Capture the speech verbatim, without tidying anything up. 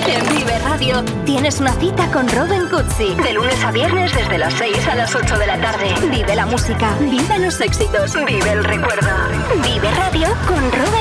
En Vive Radio tienes una cita con Robin Cutsi. De lunes a viernes desde las seis a las ocho de la tarde. Vive la música, vive los éxitos, vive el recuerdo. Vive Radio con Robin